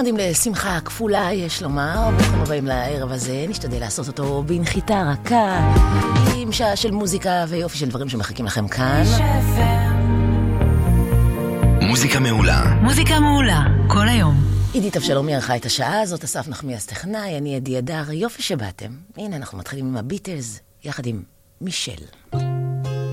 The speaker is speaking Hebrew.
מועדים לשמחה כפולה, יש לומר. ברוכים הבאים לערב הזה, נשתדל לעשות אותו בנחיתה רכה, עם שעה של מוזיקה ויופי של דברים שמחכים לכם כאן. מוזיקה מעולה. מוזיקה מעולה, כל היום. עידית אבשלומי ערכה את השעה הזאת, אסף נחמיאס טכנאי, אני עדי אדר, יופי שבאתם. הנה אנחנו מתחילים עם הביטלס, יחד עם מישל.